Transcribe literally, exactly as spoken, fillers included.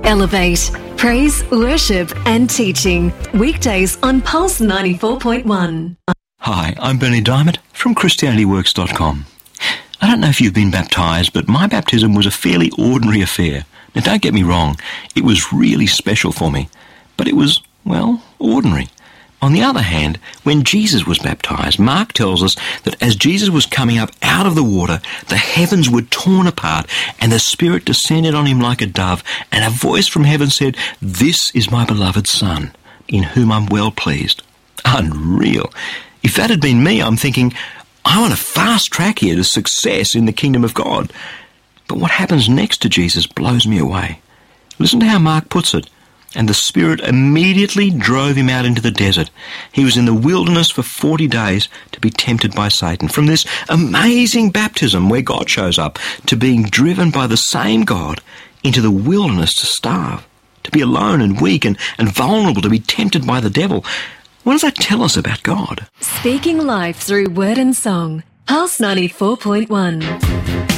Elevate. Praise, worship and teaching. Weekdays on Pulse ninety-four point one. Hi, I'm Bernie Diamond from Christianity Works dot com. I don't know if you've been baptised, but my baptism was a fairly ordinary affair. Now, don't get me wrong, it was really special for me, but it was, well, ordinary. On the other hand, when Jesus was baptised, Mark tells us that as Jesus was coming up out of the water, the heavens were torn apart and the Spirit descended on him like a dove, and a voice from heaven said, "This is my beloved Son, in whom I'm well pleased." Unreal. If that had been me, I'm thinking, I want a fast track here to success in the kingdom of God. But what happens next to Jesus blows me away. Listen to how Mark puts it. And the Spirit immediately drove him out into the desert. He was in the wilderness for forty days to be tempted by Satan. From this amazing baptism where God shows up, to being driven by the same God into the wilderness to starve, to be alone and weak and, and vulnerable, to be tempted by the devil. What does that tell us about God? Speaking life through word and song. Pulse ninety-four point one.